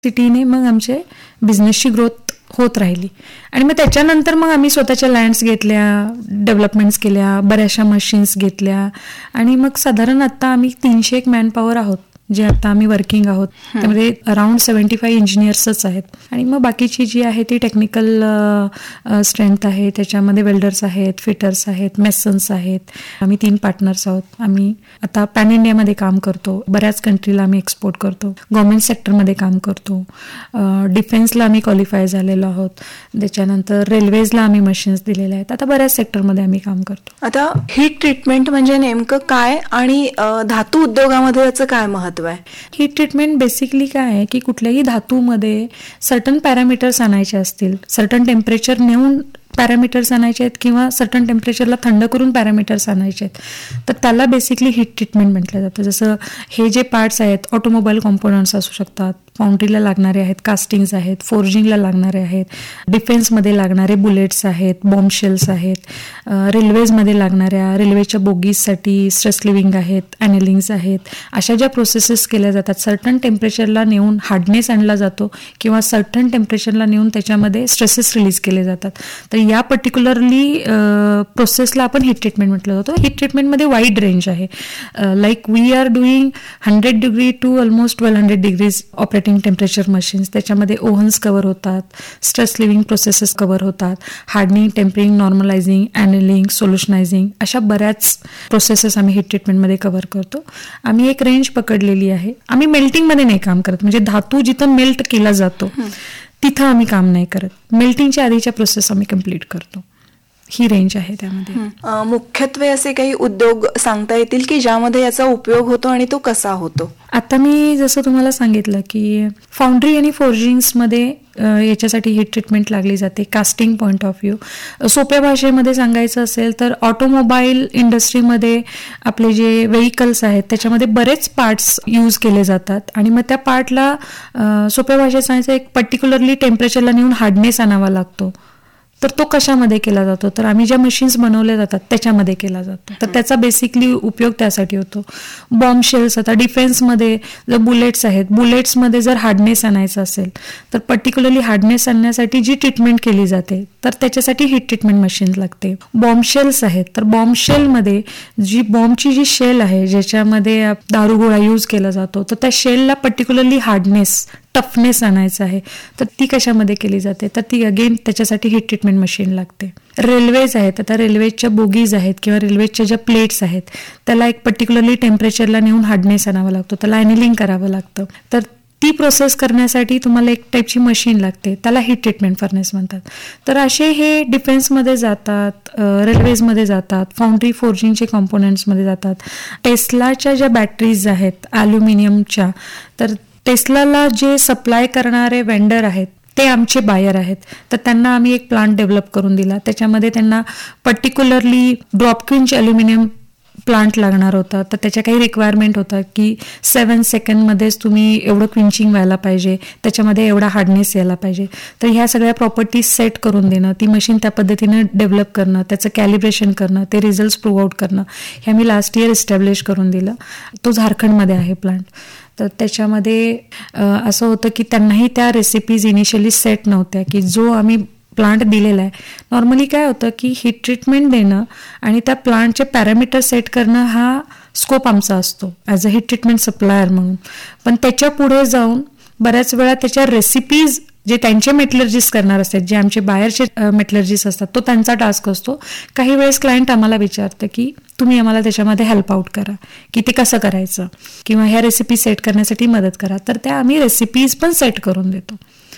सिटीने मग आमचे बिझनेसची ग्रोथ होत राहिली. आणि मग त्याच्यानंतर मग आम्ही स्वतःच्या लँड्स घेतल्या, डेव्हलपमेंट्स केल्या, बऱ्याचशा मशीन्स घेतल्या आणि मग साधारण आता आम्ही 301 मॅनपॉवर आहोत जे आता आम्ही वर्किंग आहोत. त्यामध्ये अराउंड 75 इंजिनियर्सच आहेत आणि मग बाकीची जी आहे ती टेक्निकल स्ट्रेंथ आहे. त्याच्यामध्ये वेल्डर्स आहेत, फिटर्स आहेत, मेसन्स आहेत. आम्ही 3 पार्टनर्स आहोत. आम्ही आता पॅन इंडियामध्ये काम करतो, बऱ्याच कंट्रीला आम्ही एक्सपोर्ट करतो, गव्हर्नमेंट सेक्टरमध्ये काम करतो, डिफेन्सला आम्ही क्वालिफाय झालेलो आहोत, त्याच्यानंतर रेल्वेजला आम्ही मशीन्स दिलेल्या आहेत. आता बऱ्याच सेक्टरमध्ये आम्ही काम करतो. आता हीट ट्रीटमेंट म्हणजे नेमकं काय आणि धातू उद्योगामध्ये याचं काय महत्व? हीट ट्रीटमेंट बेसिकली काय आहे की कुठल्याही धातूमध्ये सर्टन पॅरामीटर्स आणायचे असतील, सर्टन टेम्परेचर नेऊन पॅरामीटर्स आणायचे आहेत किंवा सर्टन टेम्परेचरला थंड करून पॅरामीटर्स आणायचे आहेत, तर त्याला बेसिकली हीट ट्रीटमेंट म्हटलं जातं. जसं हे जे पार्ट्स आहेत ऑटोमोबाईल कॉम्पोनंट्स असू शकतात, फाउंड्रीला लागणारे आहेत, कास्टिंग्स आहेत, फोर्जिंगला लागणारे आहेत, डिफेन्समध्ये लागणारे बुलेट्स आहेत, बॉम्ब शेल्स आहेत, रेल्वेजमध्ये लागणाऱ्या रेल्वेच्या बोगीजसाठी स्ट्रेस लिव्हिंग आहेत, ॲनेलिंग्स आहेत. अशा ज्या प्रोसेसेस केल्या जातात, सर्टन टेम्परेचरला नेऊन हार्डनेस आणला जातो किंवा सर्टन टेम्परेचरला नेऊन त्याच्यामध्ये स्ट्रेसेस रिलीज केले जातात. तर या पर्टिक्युलरली प्रोसेसला आपण हीट ट्रीटमेंट म्हटलं जातं. हीट ट्रीटमेंटमध्ये वाईड रेंज आहे. Like we R doing 100 degree to almost 1200 degrees operating temperature machines. त्याच्यामध्ये ओव्हन्स कव्हर होतात, स्ट्रेस लिव्हिंग प्रोसेसेस कव्हर होतात, हार्डनिंग, टेम्परिंग, नॉर्मलायझिंग, ॲनेलिंग, सोल्युशनायझिंग, अशा बऱ्याच प्रोसेसेस आम्ही हीट ट्रीटमेंटमध्ये कव्हर करतो. आम्ही एक रेंज पकडलेली आहे. आम्ही मेल्टिंगमध्ये नाही काम करत, म्हणजे धातू जिथं मेल्ट केला जातो तिथं आम्ही काम नाही करत. मेल्टिंगच्या आधीच्या प्रोसेस आम्ही कम्प्लीट करतो. ही रेंज आहे त्यामध्ये. मुख्यत्वे असे काही उद्योग सांगता येतील की ज्यामध्ये याचा उपयोग होतो आणि तो कसा होतो? आता मी जसं तुम्हाला सांगितलं की फाउंड्री आणि फोर्जिंग्समध्ये याच्यासाठी हीट ट्रीटमेंट लागली जाते. कास्टिंग पॉईंट ऑफ व्ह्यू सोप्या भाषेमध्ये सांगायचं असेल तर ऑटोमोबाईल इंडस्ट्रीमध्ये आपले जे व्हेइकल्स आहेत त्याच्यामध्ये बरेच पार्ट्स यूज केले जातात आणि मग त्या पार्टला सोप्या भाषेत सांगायचं एक पर्टिक्युलरली टेम्परेचरला नेऊन हार्डनेस आणावा लागतो. तर तो कशामध्ये केला जातो? तर आम्ही ज्या मशीन्स बनवल्या जातात त्याच्यामध्ये केला जातो. तर त्याचा बेसिकली उपयोग त्यासाठी होतो. बॉम्ब शेल्स, आता डिफेन्समध्ये जर बुलेट्स आहेत, बुलेट्समध्ये जर हार्डनेस आणायचं असेल तर पर्टिक्युलरली हार्डनेस आणण्यासाठी जी ट्रीटमेंट केली जाते तर त्याच्यासाठी हीट ट्रीटमेंट मशीन लागते. बॉम्ब शेल्स आहेत, तर बॉम्ब शेलमध्ये जी बॉम्बची जी शेल आहे ज्याच्यामध्ये दारुगोळा यूज केला जातो तर त्या शेलला पर्टिक्युलरली हार्डनेस, टफनेस आणायचं आहे, तर ती कशामध्ये केली जाते? तर ती अगेन त्याच्यासाठी हीट ट्रीटमेंट मशीन लागते. रेल्वेज आहेत, आता रेल्वेच्या बोगीज आहेत किंवा रेल्वेच्या ज्या प्लेट्स आहेत त्याला एक पर्टिक्युलरली टेम्परेचरला नेऊन हार्डनेस आणावं लागतो, त्याला ॲनेलिंग करावं लागतं. तर ती प्रोसेस करण्यासाठी तुम्हाला एक टाईपची मशीन लागते, त्याला हीट ट्रीटमेंट फर्नेस म्हणतात. तर असे हे डिफेन्समध्ये जातात, रेल्वेजमध्ये जातात, फाउंड्री फोर्जिंगचे कॉम्पोनंट्समध्ये जातात. टेस्लाच्या ज्या बॅटरीज आहेत ॲल्युमिनियमच्या, तर टेस्लाला जे सप्लाय करणारे वेंडर आहेत ते आमचे बायर आहेत. तर त्यांना आम्ही एक प्लांट डेव्हलप करून दिला. त्याच्यामध्ये त्यांना पर्टिक्युलरली ड्रॉप क्विंच ॲल्युमिनियम प्लांट लागणार होता. तर त्याच्या काही रिक्वायरमेंट होता की 7 सेकंडमध्येच तुम्ही एवढं क्विंचिंग व्हायला पाहिजे, त्याच्यामध्ये एवढा हार्डनेस यायला पाहिजे. तर ह्या सगळ्या प्रॉपर्टीज सेट करून देणं, ती मशीन त्या पद्धतीनं डेव्हलप करणं, त्याचं कॅलिब्रेशन करणं, ते रिझल्ट्स प्रूव्ह आउट करणं, हे आम्ही लास्ट इयर इस्टॅब्लिश करून दिलं. तो झारखंडमध्ये आहे प्लांट. तर त्याच्यामध्ये असं होतं की त्यांनाही त्या रेसिपीज इनिशियली सेट नव्हत्या की जो आम्ही प्लांट दिलेला आहे. नॉर्मली काय होतं की हीट ट्रीटमेंट देणं आणि त्या प्लांटचे पॅरामीटर सेट करणं हा स्कोप आमचा असतो as a heat treatment supplier म्हणून. पण त्याच्या पुढे जाऊन बऱ्याच वेळा त्याच्या रेसिपीज जे त्यांचे मेटलर्जिस्ट करणार असतात, जे आमचे बाहेरचे मेटलर्जिस्ट असतात, तो त्यांचा टास्क असतो. काही वेळेस क्लायंट आम्हाला विचारतं की तुम्ही आम्हाला त्याच्यामध्ये हेल्प आउट करा की ते कसं करायचं किंवा ह्या रेसिपी सेट करण्यासाठी मदत करा. तर त्या आम्ही रेसिपीज पण सेट करून देतो.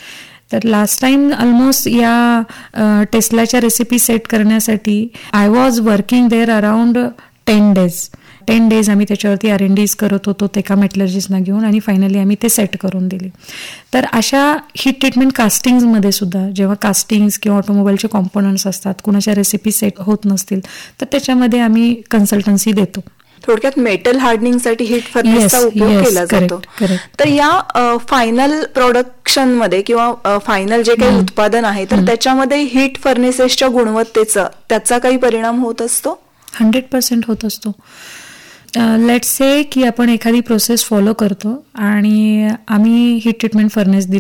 तर लास्ट टाइम ऑलमोस्ट या टेस्लाच्या रेसिपी सेट करण्यासाठी I was working there around 10 days आम्ही त्याच्यावरती R&Ds करत होतो एका मेटलर्जिस्टना घेऊन आणि फायनली आम्ही ते सेट करून दिले. तर अशा हीट ट्रीटमेंट कास्टिंग्समध्ये सुद्धा जेव्हा कास्टिंग्स किंवा ऑटोमोबाईलचे कॉम्पोनंट्स असतात, कुणाच्या रेसिपी सेट होत नसतील तर त्याच्यामध्ये आम्ही कन्सल्टन्सी देतो. थोडक्यात मेटल हार्डनिंगसाठी हीट फर्नेसचा उपयोग केला जातो. तर या फायनल प्रोडक्शन मध्ये किंवा फायनल जे काही उत्पादन आहे तर त्याच्यामध्ये हीट फर्नेसेसच्या गुणवत्तेचा त्याचा काही परिणाम होत असतो? 100% होत असतो. लेट्स से की आपण एखादी प्रोसेस फॉलो करतो आणि आम्ही हीट ट्रीटमेंट फर्नेस दिली